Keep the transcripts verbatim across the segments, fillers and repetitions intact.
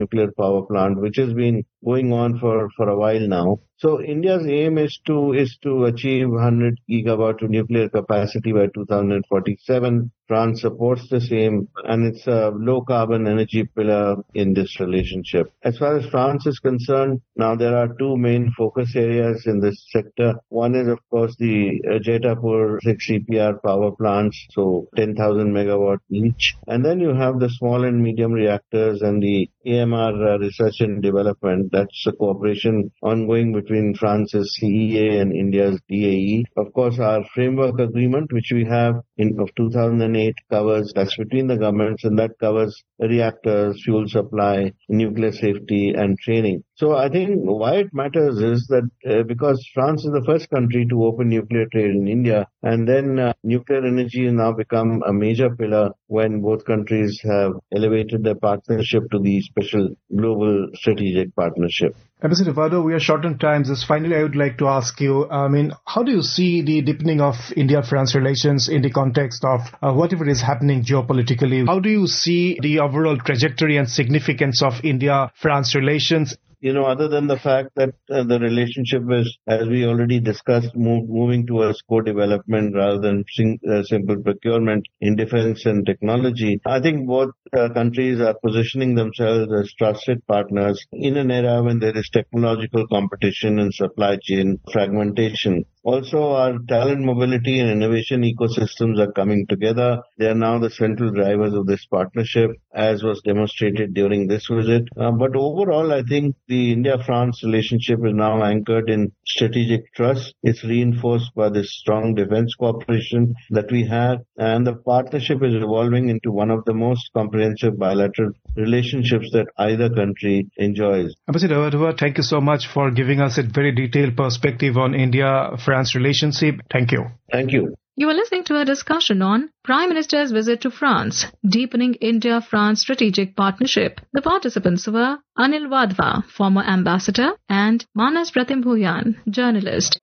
nuclear power plant, which has been going on for, for a while now. So India's aim is to is to achieve one hundred gigawatt of nuclear capacity by two thousand forty-seven. France supports the same, and it's a low carbon energy pillar in this relationship. As far as France is concerned, now there are two main focus areas in this sector. One is, of course, the uh, Jetapur six C P R power plants, so ten thousand megawatt each. And then you have the small and medium reactors and the A M R uh, research and development. That's a cooperation ongoing between France's C E A and India's D A E. Of course, our framework agreement, which we have in of two thousand eight, covers, that's between the governments, and that covers reactors, fuel supply, nuclear safety, and training. So I think why it matters is that uh, because France is the first country to open nuclear trade in India, and then uh, nuclear energy has now become a major pillar when both countries have elevated their partnership to the special global strategic partnership. Ambassador Vado, we are short on time. Just finally, I would like to ask you, I mean, how do you see the deepening of India-France relations in the context of uh, whatever is happening geopolitically? How do you see the overall trajectory and significance of India-France relations? You know, other than the fact that uh, the relationship is, as we already discussed, move, moving towards co-development rather than sing, uh, simple procurement in defense and technology, I think both uh, countries are positioning themselves as trusted partners in an era when there is technological competition and supply chain fragmentation. Also, our talent mobility and innovation ecosystems are coming together. They are now the central drivers of this partnership, as was demonstrated during this visit. Uh, but overall, I think the India-France relationship is now anchored in strategic trust. It's reinforced by this strong defense cooperation that we have, and the partnership is evolving into one of the most comprehensive bilateral relationships that either country enjoys. Ambassador Vado, thank you so much for giving us a very detailed perspective on India-France relationship. Thank you. Thank you. You are listening to a discussion on Prime Minister's visit to France, deepening India-France strategic partnership. The participants were Anil Wadhwa, former ambassador, and Manas Pratim Bhuyan, journalist.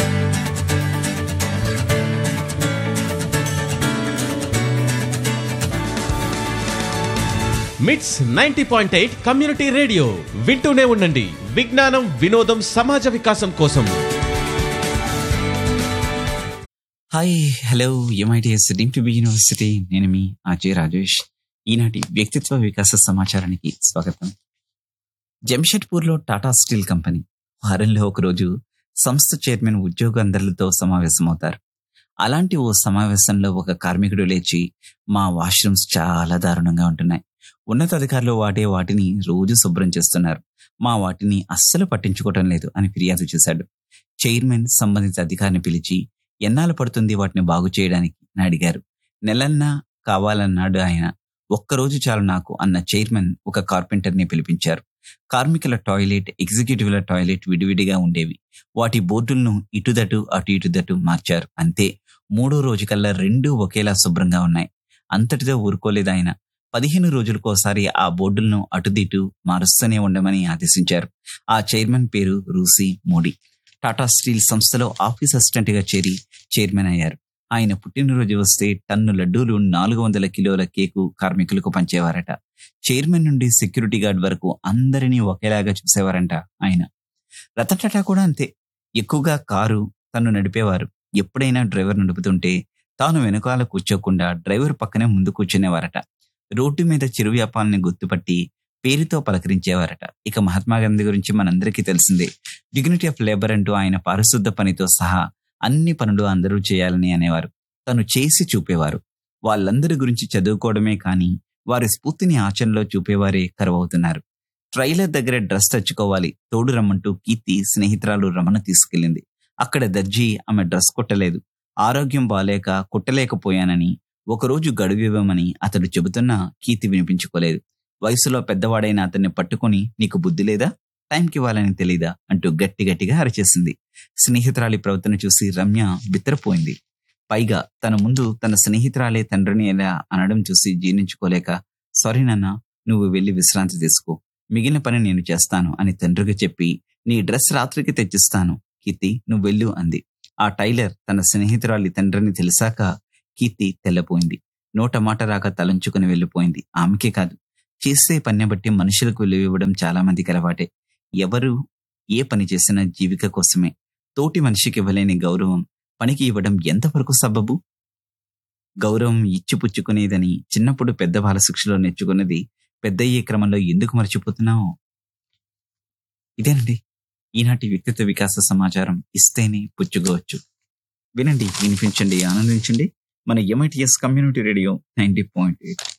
మిట్స్ ninety point eight community radio వింటూనే ఉండండి. విజ్ఞానం, వినోదం, సమాజ వికాసం కోసం. Hi, hello, MITS dream to be university. నేను మీ RJ Rajesh. ఈనాటి వ్యక్తిత్వ వికాస సమాచారానికి స్వాగతం. జంషెడ్పూర్లో టాటా స్టీల్ కంపెనీ వారంలో ఒకరోజు సంస్థ చైర్మన్ ఉద్యోగందరులతో సమావేశమవుతారు. అలాంటి ఓ సమావేశంలో ఒక కార్మికుడు లేచి, మా వాష్రూమ్స్ చాలా దారుణంగా ఉంటున్నాయి, ఉన్నతాధికారులు వాడే వాటిని రోజు శుభ్రం చేస్తున్నారు, మా వాటిని అస్సలు పట్టించుకోవటం లేదు అని ఫిర్యాదు చేశాడు. చైర్మన్ సంబంధిత అధికారిని పిలిచి, ఎన్నాళ్ళు పడుతుంది వాటిని బాగు చేయడానికి అని అడిగారు. నెలన్నా కావాలన్నాడు ఆయన. ఒక్కరోజు చాలు నాకు అన్న చైర్మన్ ఒక కార్పెంటర్ ని పిలిపించారు. కార్మికుల టాయిలెట్, ఎగ్జిక్యూటివ్ల టాయిలెట్ విడివిడిగా ఉండేవి. వాటి బోర్డులను ఇటుదటు అటు ఇటుదటు మార్చారు. అంతే, మూడో రోజు కల్లా రెండూ ఒకేలా శుభ్రంగా ఉన్నాయి. అంతటితో ఊరుకోలేదు ఆయన. పదిహేను రోజులకోసారి ఆ బోర్డులను అటుదిటు మారుస్తూనే ఉండమని ఆదేశించారు. ఆ చైర్మన్ పేరు రూసీ మోడీ. టాటా స్టీల్ సంస్థలో ఆఫీస్ అసిస్టెంట్ గా చేరి చైర్మన్ అయ్యారు. ఆయన పుట్టినరోజు వస్తే టన్ను లడ్డూలు, నాలుగు వందల కిలోల కేకు కార్మికులకు పంచేవారట. చైర్మన్ నుండి సెక్యూరిటీ గార్డ్ వరకు అందరినీ ఒకేలాగా చూసేవారంట ఆయన. రతన్ టాటా కూడా అంతే. ఎక్కువగా కారు తను నడిపేవారు. ఎప్పుడైనా డ్రైవర్ నడుపుతుంటే తాను వెనుకాల కూర్చోకుండా డ్రైవర్ పక్కనే ముందు కూర్చునేవారట. రోడ్డు మీద చిరు వ్యాపారాన్ని గుర్తుపట్టి పేరుతో పలకరించేవారట. ఇక మహాత్మా గాంధీ గురించి మనందరికీ తెలిసిందే. డిగ్నిటీ ఆఫ్ లేబర్ అంటూ ఆయన పారిశుద్ధ పనితో సహా అన్ని పనులు అందరూ చేయాలని అనేవారు. తను చేసి చూపేవారు. వాళ్ళందరి గురించి చదువుకోవడమే కానీ వారి స్ఫూర్తిని ఆచరణలో చూపేవారే కరువవుతున్నారు. ట్రైలర్ దగ్గర డ్రెస్ తెచ్చుకోవాలి, తోడు రమ్మంటూ కీర్తి స్నేహితురాలు రమణ తీసుకెళ్లింది. అక్కడ దర్జీ ఆమె డ్రెస్ కుట్టలేదు. ఆరోగ్యం బాలేక కుట్టలేకపోయానని ఒకరోజు గడువివ్వమని అతడు చెబుతున్నా కీర్తి వినిపించుకోలేదు. వయసులో పెద్దవాడైన అతన్ని పట్టుకుని, నీకు బుద్ధి లేదా, టైంకి ఇవ్వాలని తెలీదా అంటూ గట్టి గట్టిగా అరిచేసింది. స్నేహితురాలి ప్రవర్తన చూసి రమ్య బిత్తరపోయింది. పైగా తన ముందు తన స్నేహితురాలే తండ్రిని ఎలా అనడం చూసి జీర్ణించుకోలేక, సారీ నాన్న, నువ్వు వెళ్ళి విశ్రాంతి తీసుకో, మిగిలిన పని నేను చేస్తాను అని తండ్రికి చెప్పి, నీ డ్రెస్ రాత్రికి తెచ్చిస్తాను కీర్తి, నువ్వు వెళ్ళు అంది. ఆ టైలర్ తన స్నేహితురాలి తండ్రిని తెలిసాక కీర్తి తెల్లపోయింది. నోట మాట రాక తలంచుకుని వెళ్ళిపోయింది. ఆమెకే కాదు, చేసే పని బట్టి మనుషులకు విలువ ఇవ్వడం చాలా మందికి అలవాటే. ఎవరు ఏ పని చేసినా జీవిక కోసమే. తోటి మనిషికి ఇవ్వలేని గౌరవం పనికి ఇవ్వడం ఎంతవరకు సబబు? గౌరవం ఇచ్చిపుచ్చుకునేదని చిన్నప్పుడు పెద్ద బాల శిక్షలో నేర్చుకున్నది పెద్దయ్యే క్రమంలో ఎందుకు మర్చిపోతున్నావు? ఇదేనండి ఈనాటి వ్యక్తిత్వ వికాస సమాచారం. ఇస్తేనే పుచ్చుకోవచ్చు. వినండి, వినిపించండి, ఆనందించండి. మన MITS community radio ninety point eight.